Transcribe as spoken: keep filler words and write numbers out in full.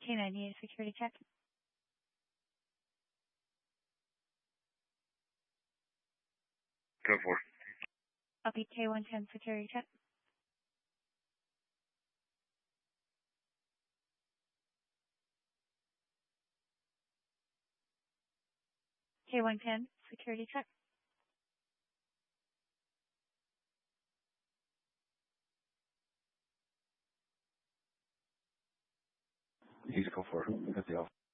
K ninety-eight security check. Go for it. Copy. K one ten security check. K one ten security check. Please go for it. At the office.